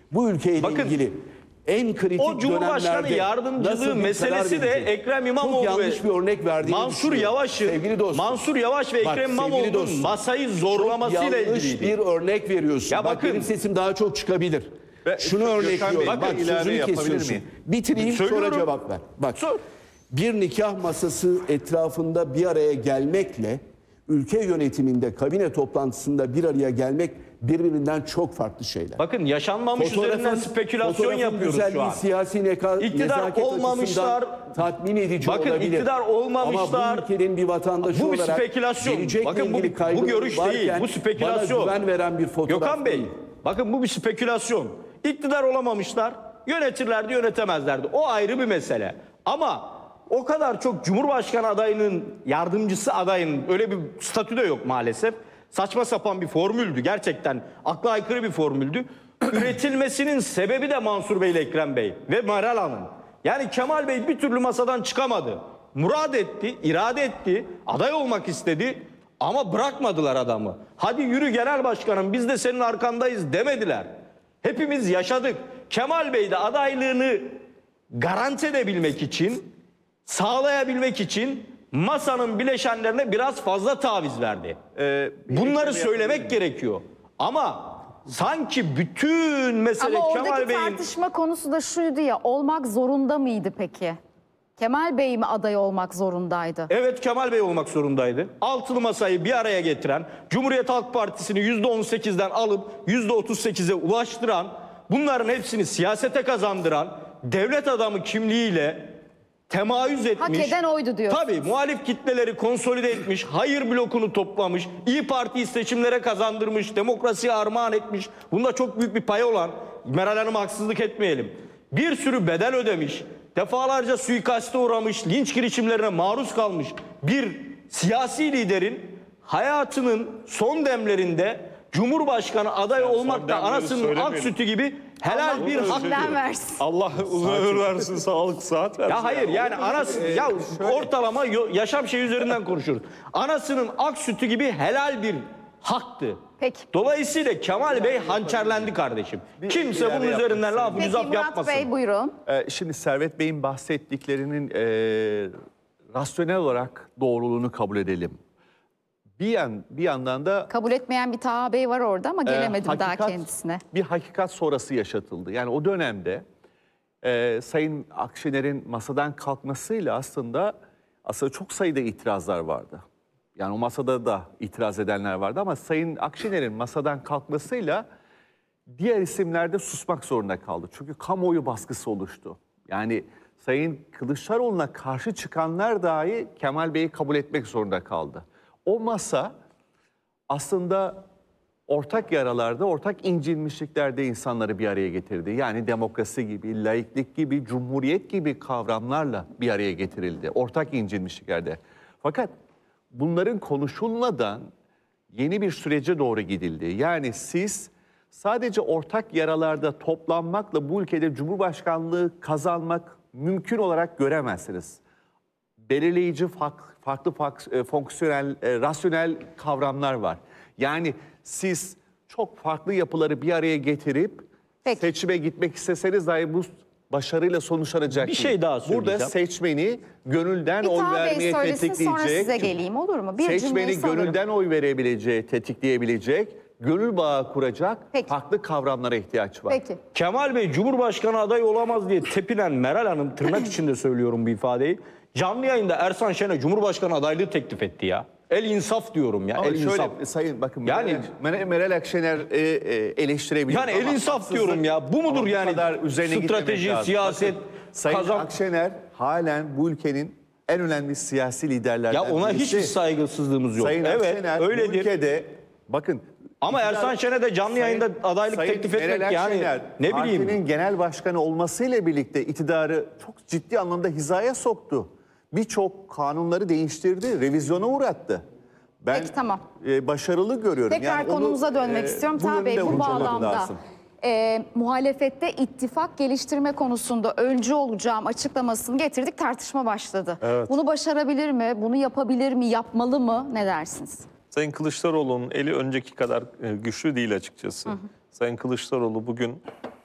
Bu ülkeyle Bakın, ilgili en kritik o Cumhurbaşkanı dönemlerde yardımcılığı nasıl bir meselesi karar de verecek? Ekrem İmamoğlu Çok yanlış bir örnek verdiğini Mansur Yavaş ve Ekrem İmamoğlu'nun masayı zorlamasıyla ilgiliydi. ilgiliydi. Bir örnek veriyorsun. Ya bak bakın, benim sesim daha çok çıkabilir. Şunu örnekliyorum. Bak sözünü kesiyorsun. Bitireyim sonra cevap ver. Bak. Sor. Bir nikah masası etrafında bir araya gelmekle ülke yönetiminde, kabine toplantısında bir araya gelmek birbirinden çok farklı şeyler. Bakın yaşanmamış üzerinden spekülasyon yapıyoruz şu an. Siyasi İktidar olmamışlar. Tatmin edici bakın, olabilir. İktidar olmamışlar. Ama bu ülkenin bir vatandaşı bu bir olarak spekülasyon. Bakın bu görüş değil. Bu spekülasyon. Bana güven veren bir fotoğraf Gökhan Bey, değil. bakın bu bir spekülasyon. İktidar olamamışlar. Yönetirlerdi, yönetemezlerdi. O ayrı bir mesele. Ama o kadar çok Cumhurbaşkanı adayının yardımcısı adayının öyle bir statü de yok maalesef. Saçma sapan bir formüldü. Gerçekten akla aykırı bir formüldü. Üretilmesinin sebebi de Mansur Bey ile Ekrem Bey ve Meral Hanım. Yani Kemal Bey bir türlü masadan çıkamadı. Murad etti, irade etti, aday olmak istedi ama bırakmadılar adamı. Hadi yürü genel başkanım, biz de senin arkandayız demediler. Hepimiz yaşadık. Kemal Bey de adaylığını garanti edebilmek için, sağlayabilmek için masanın bileşenlerine biraz fazla taviz verdi. Bunları söylemek gerekiyor. Ama sanki bütün mesele Ama Kemal oradaki Bey'in... tartışma konusu da şuydu ya, olmak zorunda mıydı peki? Kemal Bey mi aday olmak zorundaydı? Evet, Kemal Bey olmak zorundaydı. Altılı masayı bir araya getiren, Cumhuriyet Halk Partisi'ni %18'den alıp %38'e ulaştıran, bunların hepsini siyasete kazandıran, devlet adamı kimliğiyle temayüz etmiş. Hak eden oydu diyor. Tabii, muhalif kitleleri konsolide etmiş, hayır blokunu toplamış, İyi Parti'yi seçimlere kazandırmış, demokrasiye armağan etmiş. Bunda çok büyük bir payı olan, Meral Hanım'a haksızlık etmeyelim, bir sürü bedel ödemiş, defalarca suikaste uğramış, linç girişimlerine maruz kalmış bir siyasi liderin hayatının son demlerinde Cumhurbaşkanı adayı olmak da anasının ak sütü gibi helal bir hak. Allah uzun ömür versin, sağlık, sıhhat versin. Ya hayır, yani anası, ya ortalama yaşam şeyi üzerinden konuşuyoruz. Anasının ak sütü gibi helal bir haktı. Peki. Dolayısıyla Kemal Bey hançerlendi kardeşim. Kimse bunun üzerinden laf Peki müzaf Murat yapmasın. Bey buyurun. Şimdi Servet Bey'in bahsettiklerinin rasyonel olarak doğruluğunu kabul edelim. Bir yandan da Kabul etmeyen bir Taha Bey var orada ama gelemedim daha kendisine. Bir hakikat sonrası yaşatıldı. Yani o dönemde Sayın Akşener'in masadan kalkmasıyla aslında çok sayıda itirazlar vardı. Yani o masada da itiraz edenler vardı ama Sayın Akşener'in masadan kalkmasıyla diğer isimler de susmak zorunda kaldı. Çünkü kamuoyu baskısı oluştu. Yani Sayın Kılıçdaroğlu'na karşı çıkanlar dahi Kemal Bey'i kabul etmek zorunda kaldı. O masa aslında ortak yaralarda, ortak incinmişliklerde insanları bir araya getirdi. Yani demokrasi gibi, laiklik gibi, cumhuriyet gibi kavramlarla bir araya getirildi. Ortak incinmişliklerde. Fakat bunların konuşulmadan yeni bir sürece doğru gidildi. Yani siz sadece ortak yaralarda toplanmakla bu ülkede Cumhurbaşkanlığı kazanmak mümkün olarak göremezsiniz. Belirleyici farklı fonksiyonel, rasyonel kavramlar var. Yani siz çok farklı yapıları bir araya getirip seçime gitmek isteseniz dahi bu başarıyla sonuçlanacak. Bir şey daha söyleyeceğim. Burada seçmeni gönülden oy vermeye tetikleyecek. Sonra size geleyim, olur mu? Seçmeni gönülden oy verebileceği, tetikleyebilecek, gönül bağı kuracak farklı kavramlara ihtiyaç var. Peki. Kemal Bey Cumhurbaşkanı adayı olamaz diye tepinen Meral Hanım, tırnak içinde söylüyorum bu ifadeyi, canlı yayında Ersan Şen'e Cumhurbaşkanı adaylığı teklif etti ya. El insaf diyorum ya. Ama el insaf. sayın bakın, Yani Meral Akşener eleştirebilir. Yani el insaf diyorum ya. Bu mudur yani? Strateji, siyaset, Sayın Akşener halen bu ülkenin en önemli siyasi liderlerden ya ona birisi. hiçbir saygısızlığımız yok. Sayın Evet, Akşener öyledir. bu ülkede bakın. Ama Ersan Şen'e de canlı yayında adaylık teklif etmek Meral yani Akşener, ne bileyim. partinin genel başkanı olmasıyla birlikte iktidarı çok ciddi anlamda hizaya soktu. Birçok kanunları değiştirdi, revizyona uğrattı. Ben Peki, tamam. Başarılı görüyorum. Tekrar konumuza dönmek istiyorum. Taha Bey, bu bağlamda muhalefette ittifak geliştirme konusunda öncü olacağım açıklamasını getirdik, tartışma başladı. Evet. Bunu başarabilir mi? Bunu yapabilir mi? Yapmalı mı? Ne dersiniz? Sayın Kılıçdaroğlu'nun eli önceki kadar güçlü değil açıkçası. Sayın Kılıçdaroğlu bugün